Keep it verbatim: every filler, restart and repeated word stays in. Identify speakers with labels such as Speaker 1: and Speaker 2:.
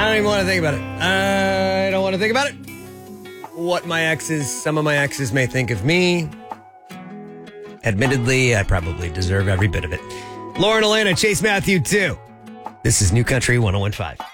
Speaker 1: I don't even want to think about it. I don't want to think about it. What my exes, some of my exes may think of me. Admittedly, I probably deserve every bit of it. Lauren, Elena, Chase Matthew, too. This is New Country one oh one point five.